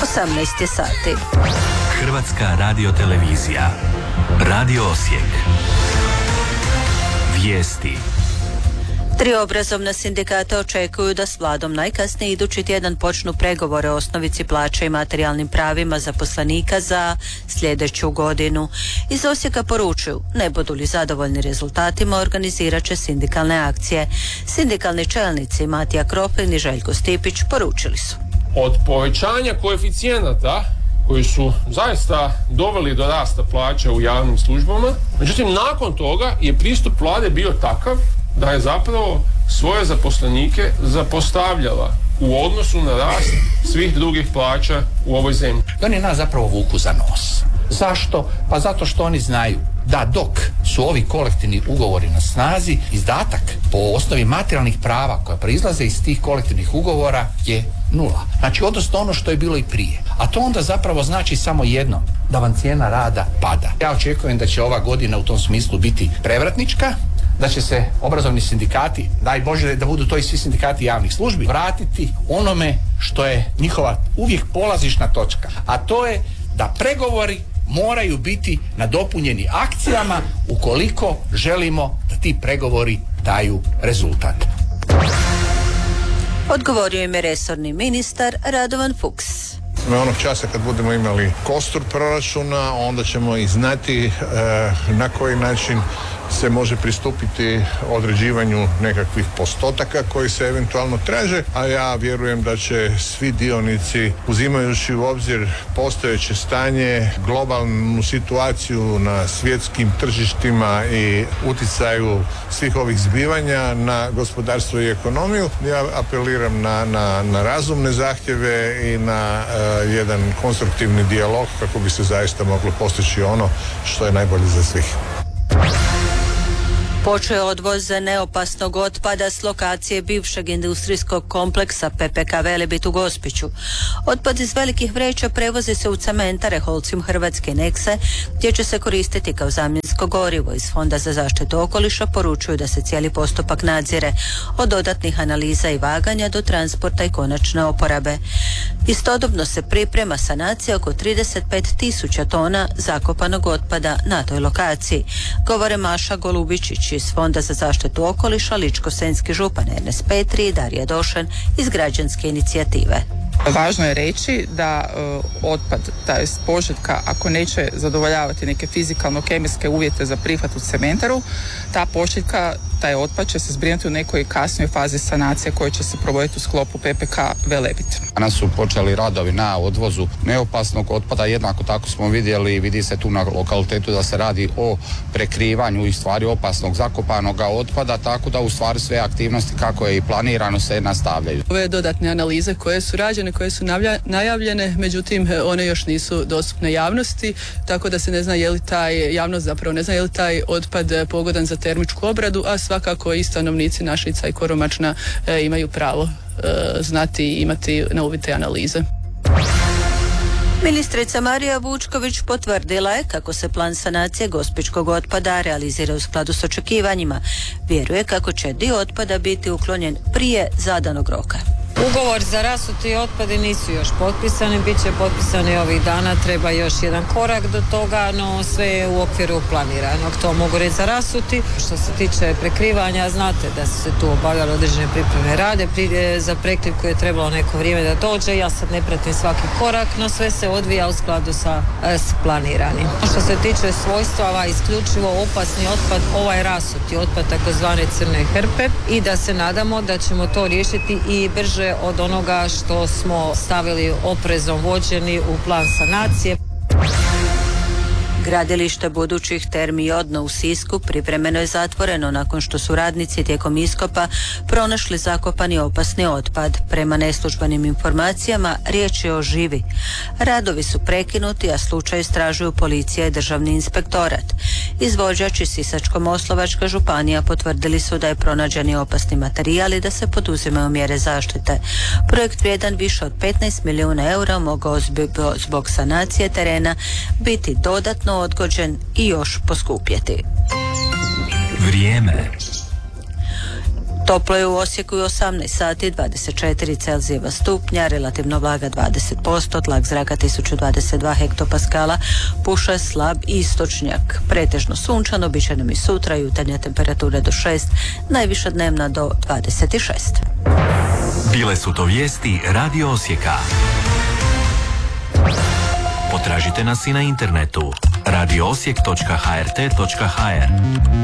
18 je sati. Hrvatska radiotelevizija. Radio Osijek. Vijesti. 3 obrazovna sindikata očekuju da s vladom najkasnije idući tjedan počnu pregovore o osnovici plaće i materijalnim pravima zaposlenika za sljedeću godinu. Iz Osijeka poručuju, ne budu li zadovoljni rezultatima, organizirat će sindikalne akcije. Sindikalni čelnici Matija Kropin i Željko Stipić poručili su. Od povećanja koeficijenata koji su zaista doveli do rasta plaća u javnim službama, međutim nakon toga je pristup vlade bio takav da je zapravo svoje zaposlenike zapostavljala u odnosu na rast svih drugih plaća u ovoj zemlji. Oni nas zapravo vuku za nos. Zašto? Pa zato što oni znaju da dok su ovi kolektivni ugovori na snazi, izdatak po osnovi materijalnih prava koja proizlaze iz tih kolektivnih ugovora je nula. Znači odnosno ono što je bilo i prije. A to onda zapravo znači samo jedno, da vam cijena rada pada. Ja očekujem da će ova godina u tom smislu biti prevratnička, da će se obrazovni sindikati, daj Bože da budu to i svi sindikati javnih službi, vratiti onome što je njihova uvijek polazišna točka. A to je da pregovori moraju biti nadopunjeni akcijama ukoliko želimo da ti pregovori daju rezultat. Odgovorio im je resorni ministar Radovan Fuchs. Onog časa kad budemo imali kostur proračuna, onda ćemo i znati na koji način se može pristupiti određivanju nekakvih postotaka koji se eventualno traže, a ja vjerujem da će svi dionici, uzimajući u obzir postojeće stanje, globalnu situaciju na svjetskim tržištima i utjecaju svih ovih zbivanja na gospodarstvo i ekonomiju, ja apeliram na razumne zahtjeve i na jedan konstruktivni dijalog kako bi se zaista moglo postići ono što je najbolje za svih. Počeo je odvoz neopasnog otpada s lokacije bivšeg industrijskog kompleksa PPK Velebit u Gospiću. Otpad iz velikih vreća prevozi se u cementare Holcim Hrvatske Nekse, gdje će se koristiti kao zamjensko gorivo. Iz Fonda za zaštitu okoliša poručuju da se cijeli postupak nadzire, od dodatnih analiza i vaganja do transporta i konačne oporabe. Istodobno se priprema sanacija oko 35.000 tona zakopanog otpada na toj lokaciji, govore Maša Golubičić iz Fonda za zaštitu okoliša, Ličko-senjski župan Ernest Petri i Darija Došen iz građanske inicijative. Važno je reći da otpad, taj pošiljka, ako neće zadovoljavati neke fizikalno-kemijske uvjete za prihvat u cementaru, ta pošiljka, taj otpad će se zbrinuti u nekoj kasnijoj fazi sanacije koja će se provoditi u sklopu PPK Velebit. Danas su počeli radovi na odvozu neopasnog otpada, jednako tako smo vidjeli, vidi se tu na lokalitetu da se radi o prekrivanju i stvari opasnog zakopanog otpada, tako da u stvari sve aktivnosti kako je i planirano se nastavljaju. Ove dodatne analize koje su rađene, koje su najavljene, međutim one još nisu dostupne javnosti, tako da se ne zna je li taj, javnost zapravo ne zna je li taj otpad pogodan za termičku obradu, a svakako i stanovnici Našica i Koromačna imaju pravo znati i imati na uvid te analize. Ministrica Marija Vučković potvrdila je kako se plan sanacije gospićkog otpada realizira u skladu s očekivanjima. Vjeruje kako će dio otpada biti uklonjen prije zadanog roka. Ugovor za rasuti otpadi nisu još potpisani, bit će potpisani ovih dana, treba još jedan korak do toga, no sve je u okviru planiranog. To mogu reći za rasuti. Što se tiče prekrivanja, znate da su se tu obavljale određene pripreme rade, za prekrivku je trebalo neko vrijeme da dođe, ja sad ne pratim svaki korak, no sve se odvija u skladu s planiranim. Što se tiče svojstava, isključivo opasni otpad, ovaj rasuti otpad, takozvane crne hrpe, i da se nadamo da ćemo to riješiti i brže od onoga što smo stavili oprezom vođeni u plan sanacije. Gradilište budućih termi Jodno u Sisku privremeno je zatvoreno nakon što su radnici tijekom iskopa pronašli zakopani opasni otpad. Prema neslužbenim informacijama riječ je o živi. Radovi su prekinuti, a slučaj istražuju policija i državni inspektorat. Izvođač i Sisačko-moslavačka županija potvrdili su da je pronađeni opasni materijal i da se poduzimaju mjere zaštite. Projekt vrijedan više od 15 milijuna eura mogao zbog sanacije terena biti dodatno odgođen i još poskupjeti. Vrijeme. Toplo je u Osijeku i 18 sati 24 Celzijeva stupnja, relativno vlaga 20%, tlak zraka 1022 hektopaskala, puše slab istočnjak. Pretežno sunčano, bit će nam i sutra, jutarnja temperatura do 6, najviša dnevna do 26. Bile su to vijesti Radio Osijeka. Potražite nas i na internetu radioosijek.hrt.hr.